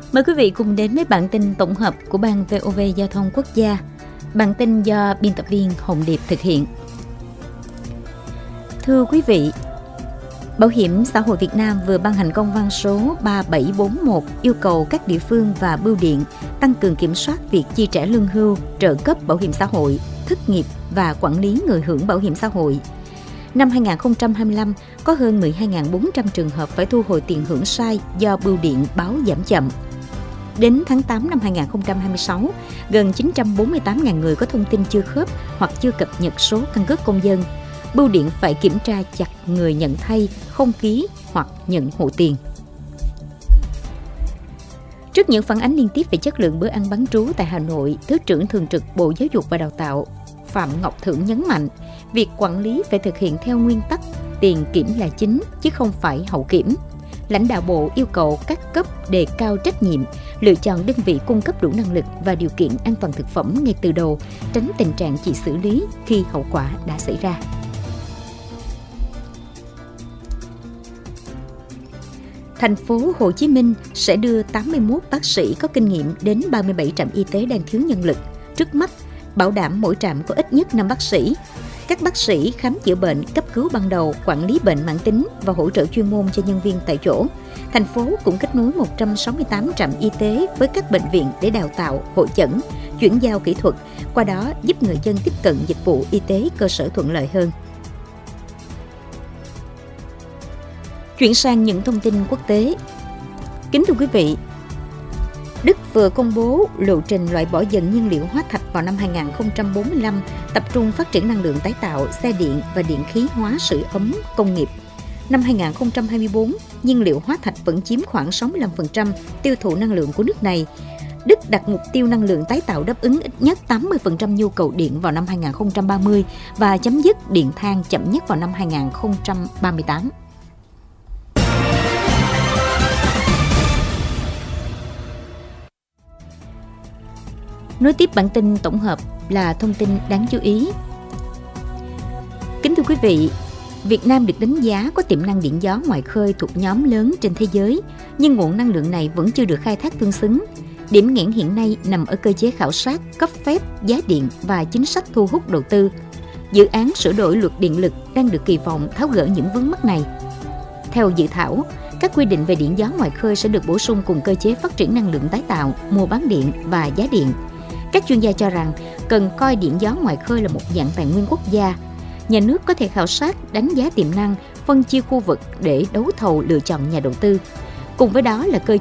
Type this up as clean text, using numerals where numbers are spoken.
Mời quý vị cùng đến với bản tin tổng hợp của Ban VOV Giao thông Quốc gia. Bản tin do biên tập viên Hồng Điệp thực hiện. Thưa quý vị, Bảo hiểm xã hội Việt Nam vừa ban hành công văn số 3741 yêu cầu các địa phương và bưu điện tăng cường kiểm soát việc chi trả lương hưu, trợ cấp bảo hiểm xã hội, thất nghiệp và quản lý người hưởng bảo hiểm xã hội. Năm 2025, có hơn 12.400 trường hợp phải thu hồi tiền hưởng sai do bưu điện báo giảm chậm. Đến tháng 8 năm 2026, gần 948.000 người có thông tin chưa khớp hoặc chưa cập nhật số căn cước công dân. Bưu điện phải kiểm tra chặt người nhận thay, không ký hoặc nhận hộ tiền. Trước những phản ánh liên tiếp về chất lượng bữa ăn bán trú tại Hà Nội, Thứ trưởng Thường trực Bộ Giáo dục và Đào tạo Phạm Ngọc Thưởng nhấn mạnh, việc quản lý phải thực hiện theo nguyên tắc tiền kiểm là chính chứ không phải hậu kiểm. Lãnh đạo Bộ yêu cầu các cấp đề cao trách nhiệm, lựa chọn đơn vị cung cấp đủ năng lực và điều kiện an toàn thực phẩm ngay từ đầu, tránh tình trạng chỉ xử lý khi hậu quả đã xảy ra. Thành phố Hồ Chí Minh sẽ đưa 81 bác sĩ có kinh nghiệm đến 37 trạm y tế đang thiếu nhân lực. Trước mắt, bảo đảm mỗi trạm có ít nhất 5 bác sĩ. Các bác sĩ khám chữa bệnh, cấp cứu ban đầu, quản lý bệnh mãn tính và hỗ trợ chuyên môn cho nhân viên tại chỗ. Thành phố cũng kết nối 168 trạm y tế với các bệnh viện để đào tạo, hội chẩn, chuyển giao kỹ thuật, qua đó giúp người dân tiếp cận dịch vụ y tế cơ sở thuận lợi hơn. Chuyển sang những thông tin quốc tế. Kính thưa quý vị, Đức vừa công bố lộ trình loại bỏ dần nhiên liệu hóa thạch vào năm 2045, tập trung phát triển năng lượng tái tạo, xe điện và điện khí hóa sưởi ấm công nghiệp. Năm 2024, nhiên liệu hóa thạch vẫn chiếm khoảng 65% tiêu thụ năng lượng của nước này. Đức đặt mục tiêu năng lượng tái tạo đáp ứng ít nhất 80% nhu cầu điện vào năm 2030 và chấm dứt điện than chậm nhất vào năm 2038. Nối tiếp bản tin tổng hợp là thông tin đáng chú ý. Kính thưa quý vị, Việt Nam được đánh giá có tiềm năng điện gió ngoài khơi thuộc nhóm lớn trên thế giới, nhưng nguồn năng lượng này vẫn chưa được khai thác tương xứng. Điểm nghẽn hiện nay nằm ở cơ chế khảo sát, cấp phép, giá điện và chính sách thu hút đầu tư. Dự án sửa đổi luật điện lực đang được kỳ vọng tháo gỡ những vướng mắc này. Theo dự thảo, các quy định về điện gió ngoài khơi sẽ được bổ sung cùng cơ chế phát triển năng lượng tái tạo, mua bán điện và giá điện. Các chuyên gia cho rằng cần coi điện gió ngoài khơi là một dạng tài nguyên quốc gia. Nhà nước có thể khảo sát, đánh giá tiềm năng, phân chia khu vực để đấu thầu lựa chọn nhà đầu tư. Cùng với đó là cơ